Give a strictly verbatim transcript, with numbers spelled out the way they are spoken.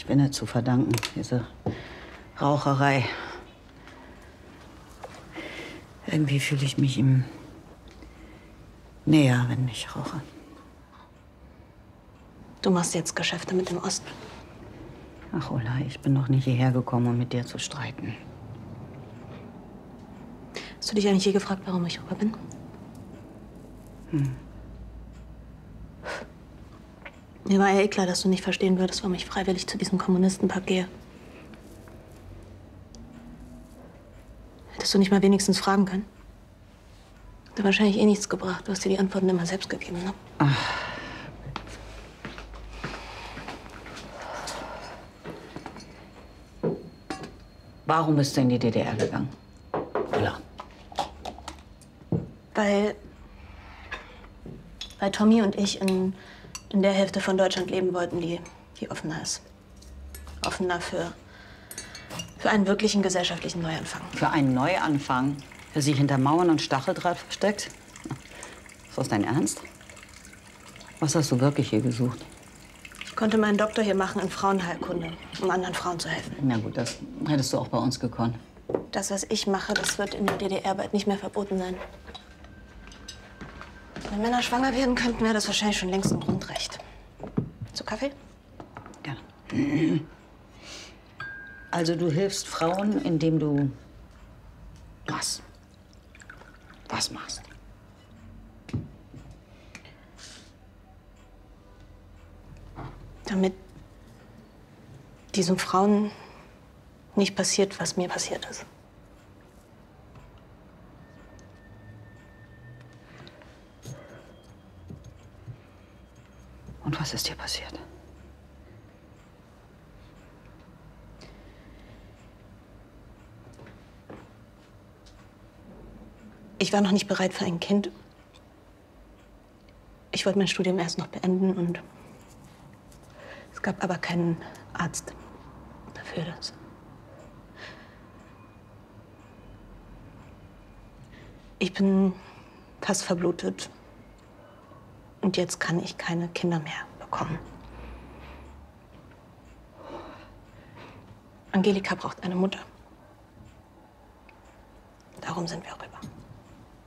Spinne zu verdanken, diese Raucherei. Irgendwie fühle ich mich ihm näher, wenn ich rauche. Du machst jetzt Geschäfte mit dem Osten. Ach, Ulla, ich bin noch nicht hierher gekommen, um mit dir zu streiten. Hast du dich eigentlich je gefragt, warum ich rüber bin? Hm. Mir war ja eh klar, dass du nicht verstehen würdest, warum ich freiwillig zu diesem Kommunistenpack gehe. Hättest du nicht mal wenigstens fragen können? Hat wahrscheinlich eh nichts gebracht. Du hast dir die Antworten immer selbst gegeben, ne? Ach. Warum bist du in die D D R gegangen? Ulla. Weil, weil Tommy und ich in, in der Hälfte von Deutschland leben wollten, die, die offener ist. Offener für, für einen wirklichen gesellschaftlichen Neuanfang. Für einen Neuanfang, der sich hinter Mauern und Stacheldraht versteckt? Ist das dein Ernst? Was hast du wirklich hier gesucht? Ich konnte meinen Doktor hier machen in Frauenheilkunde, um anderen Frauen zu helfen. Na gut, das hättest du auch bei uns gekonnt. Das, was ich mache, das wird in der D D R bald nicht mehr verboten sein. Wenn Männer schwanger werden könnten, wäre das wahrscheinlich schon längst ein Grundrecht. Zu Kaffee? Gerne. Also du hilfst Frauen, indem du was? Was machst? Damit diesen Frauen nicht passiert, was mir passiert ist. Und was ist dir passiert? Ich war noch nicht bereit für ein Kind. Ich wollte mein Studium erst noch beenden und es gab aber keinen Arzt dafür. Das. Ich bin fast verblutet und jetzt kann ich keine Kinder mehr bekommen. Angelika braucht eine Mutter. Darum sind wir rüber.